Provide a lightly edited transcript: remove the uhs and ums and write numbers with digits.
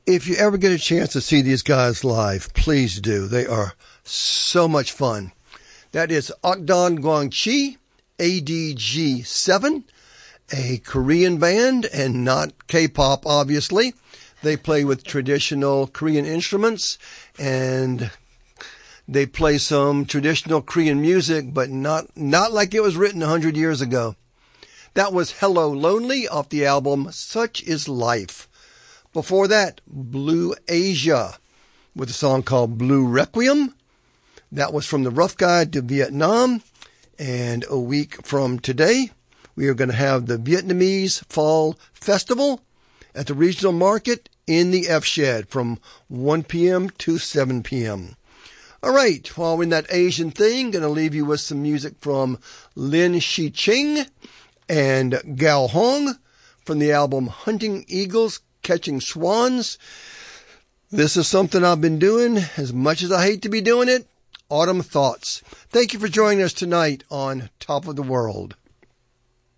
If you ever get a chance to see these guys live, please do. They are so much fun. That is Akdon Gwangchi, ADG7, a Korean band and not K-pop, obviously. They play with traditional Korean instruments and they play some traditional Korean music, but not like it was written 100 years ago. That was Hello Lonely off the album Such Is Life. Before that, Blue Asia with a song called Blue Requiem. That was from the Rough Guide to Vietnam. And a week from today, we are going to have the Vietnamese Fall Festival at the regional market in the F-Shed from 1 p.m. to 7 p.m. All right, while we're in that Asian thing, going to leave you with some music from Lin Shi-Ching and Gao Hong from the album Hunting Eagles, Catching Swans. This is something I've been doing as much as I hate to be doing it. Autumn Thoughts. Thank you for joining us tonight on Top of the World.